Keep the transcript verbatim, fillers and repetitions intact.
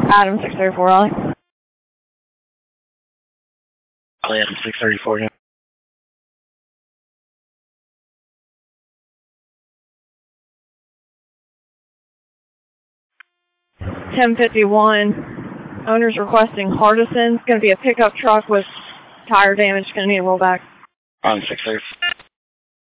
Adam six thirty-four, Raleigh. Raleigh, Adam six thirty-four, yeah. ten fifty-one, owner's requesting Hardison. It's going to be a pickup truck with tire damage. Going to need a rollback. On six thirty-four.